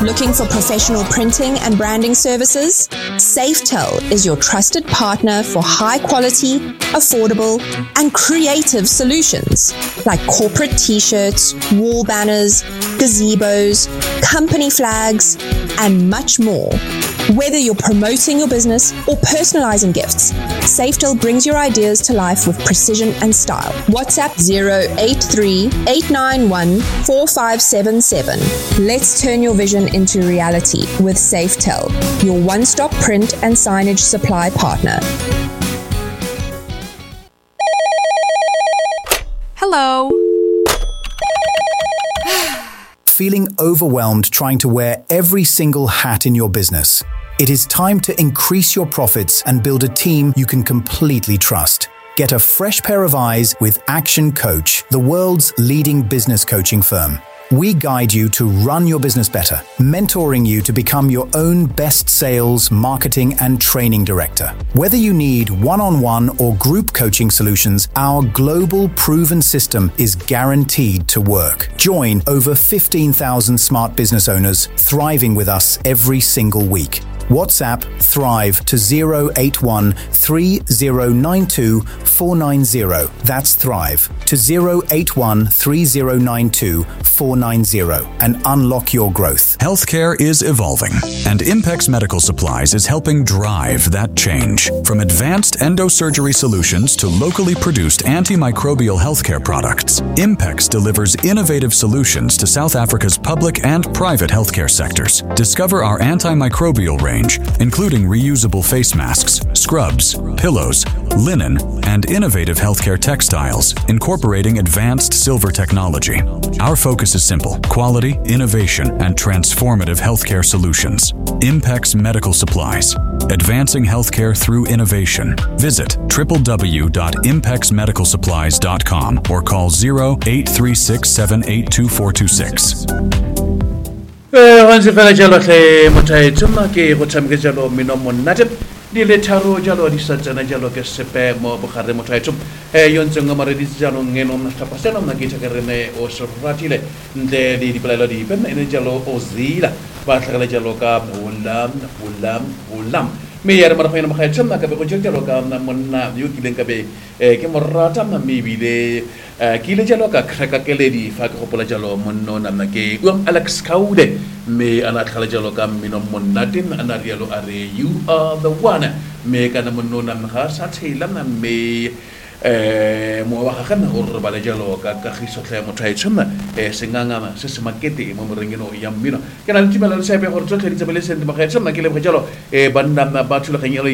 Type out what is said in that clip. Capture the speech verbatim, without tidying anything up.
Looking for professional printing and branding services? Safetel is your trusted partner for high-quality, affordable, and creative solutions like corporate t-shirts, wall banners, gazebos, company flags, and much more. Whether you're promoting your business or personalizing gifts, Safetel brings your ideas to life with precision and style. WhatsApp zero eight three, eight nine one, four five seven seven. Let's turn your vision into reality with Safetel, your one-stop print and signage supply partner. Hello. Feeling overwhelmed trying to wear every single hat in your business? It is time to increase your profits and build a team you can completely trust. Get a fresh pair of eyes with Action Coach, the world's leading business coaching firm. We guide you to run your business better, mentoring you to become your own best sales, marketing, and training director. Whether you need one-on-one or group coaching solutions, our global proven system is guaranteed to work. Join over fifteen thousand smart business owners thriving with us every single week. WhatsApp Thrive to zero eight one, three zero nine two, four nine zero. That's Thrive to zero eight one, three zero nine two, four nine zero and unlock your growth. Healthcare is evolving, and Impex Medical Supplies is helping drive that change. From advanced endosurgery solutions to locally produced antimicrobial healthcare products, Impex delivers innovative solutions to South Africa's public and private healthcare sectors. Discover our antimicrobial range, including reusable face masks, scrubs, pillows, linen, and innovative healthcare textiles, incorporating advanced silver technology. Our focus is simple: quality, innovation, and transformative healthcare solutions. Impex Medical Supplies, advancing healthcare through innovation. Visit w w w dot impex medical supplies dot com or call zero eight three six, seven eight two four two six. Eh, wanzi fela jalo tle motai tsuma ke go tsamke jalo mino monate di le tharo jalo di sa tsena jalo ke sepe mo bogare motai tsum eh yontse ngomare di jalo ngeno na tapasela na ke tsakerene o soratile ntle di dipelaelo di pena ene jalo o zila ba tlhagela jalo ka ulam ulam ulam me yare mara phena magai tsum na ka be go jalo ka na monna yo kileng ka be eh ke morata ma mebile ke ile jalo ka kraka keledi fa ke gopola jalo monno na na ke um Alex Kaude me ana khala jalo ka mino monnatin ana rialo are you are the one me kana monno na ga sa tshela na me eh mo wa ga na o re bala jalo ka ka khiso tle mo tshai tsona eh senganga se se makete mo morengeno ya mmino ke na le tibela le sebe gore tsotlhe di tsebele sente magai tsona ke le jalo eh banna ba thula kanyelo